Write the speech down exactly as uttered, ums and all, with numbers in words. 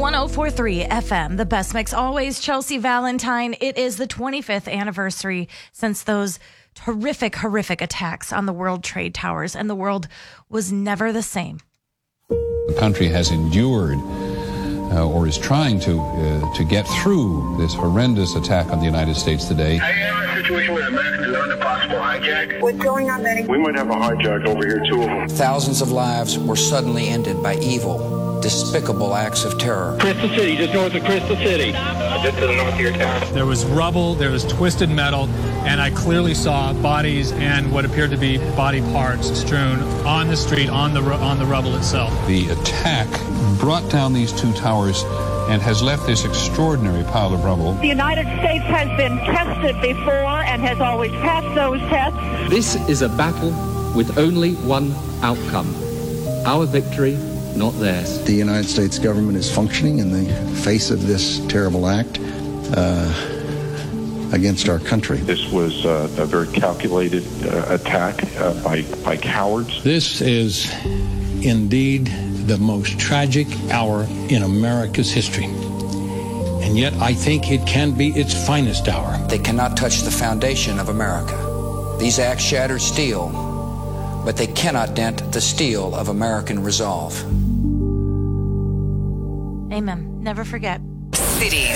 one oh four point three F M, the best mix always. Chelsea Valentine. It is the twenty-fifth anniversary since those horrific, horrific attacks on the World Trade Towers, and the world was never the same. The country has endured uh, or is trying to uh, to get through this horrendous attack on the United States today. I am in a situation where Americans are under possible hijack. What's going on, Benny? We might have a hijack over here, two of them. Thousands of lives were suddenly ended by evil, despicable acts of terror. Crystal City, just north of Crystal City. Uh, just to the north of your town. There was rubble, there was twisted metal, and I clearly saw bodies and what appeared to be body parts strewn on the street, on the on the rubble itself. The attack brought down these two towers and has left this extraordinary pile of rubble. The United States has been tested before and has always passed those tests. This is a battle with only one outcome: our victory, not theirs. The United States government is functioning in the face of this terrible act uh, against our country. This was uh, a very calculated uh, attack uh, by, by cowards. This is indeed the most tragic hour in America's history. And yet I think it can be its finest hour. They cannot touch the foundation of America. These acts shatter steel, but they cannot dent the steel of American resolve. Amen. Never forget. Cities.